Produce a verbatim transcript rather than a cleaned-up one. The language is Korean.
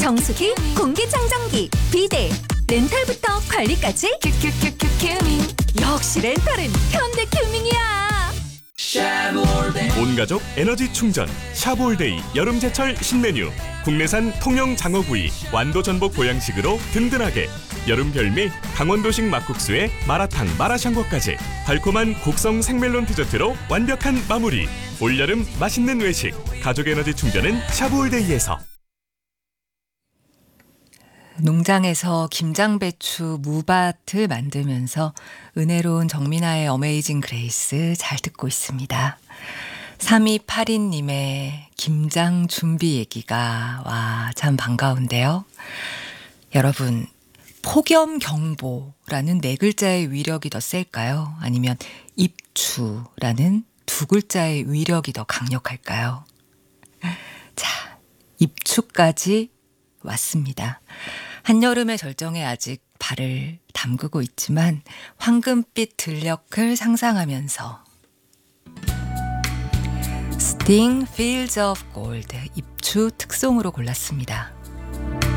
정수기, 공기청정기, 비데, 렌탈부터 관리까지 큐큐큐큐 큐밍. 역시 렌탈은 현대큐밍이야. 온가족 에너지 충전 샤브올데이 여름제철 신메뉴. 국내산 통영 장어구이 완도 전복 보양식으로 든든하게. 여름 별미 강원도식 막국수에 마라탕 마라샹궈까지 달콤한 곡성 생멜론 디저트로 완벽한 마무리. 올여름 맛있는 외식 가족 에너지 충전은 샤브올데이에서. 농장에서 김장배추 무밭을 만들면서 은혜로운 정민아의 어메이징 그레이스 잘 듣고 있습니다. 삼이팔이 님의 김장 준비 얘기가 와, 참 반가운데요. 여러분, 폭염경보라는 네 글자의 위력이 더 셀까요? 아니면 입추라는 두 글자의 위력이 더 강력할까요? 자, 입추까지 왔습니다. 한여름의 절정에 아직 발을 담그고 있지만 황금빛 들녘을 상상하면서 Sting Fields of Gold 입추 특송으로 골랐습니다.